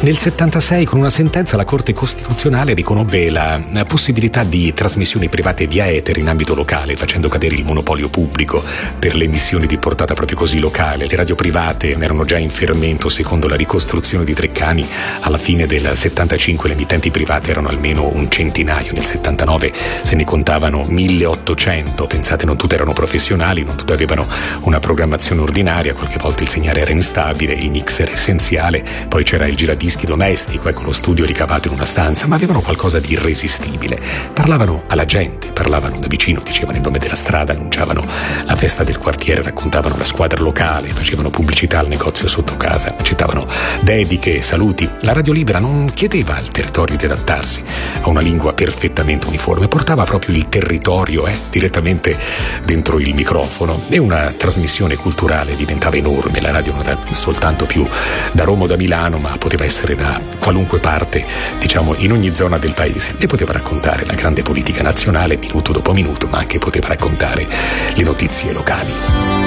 Nel 76, con una sentenza, la Corte Costituzionale riconobbe la possibilità di trasmissioni private via etere in ambito locale, facendo cadere il monopolio pubblico per le emissioni di portata proprio così locale. Le radio private erano già in fermento secondo la ricostruzione di Treccani. Alla fine del 75 le emittenti private erano almeno un centinaio, nel 79 se ne contavano 1800. Pensate, non tutte erano professionali, non tutte avevano una programmazione ordinaria, qualche volta il segnale era instabile, il mix era essenziale, poi c'era il giradischi domestico, ecco, lo studio ricavato in una stanza, ma avevano qualcosa di irresistibile. Parlavano alla gente, parlavano da vicino, dicevano il nome della strada, annunciavano la festa del quartiere, raccontavano la squadra locale, facevano pubblicità al negozio sotto casa, accettavano dediche, saluti. La radio libera non chiedeva al territorio di adattarsi a una lingua perfettamente uniforme, portava proprio il territorio direttamente dentro il microfono, e una trasmissione culturale diventava enorme. La radio non era soltanto più da Roma o da Milano, ma poteva essere da qualunque parte, diciamo in ogni zona del paese, e poteva raccontare la grande politica nazionale minuto dopo minuto, ma anche poteva raccontare le notizie locali.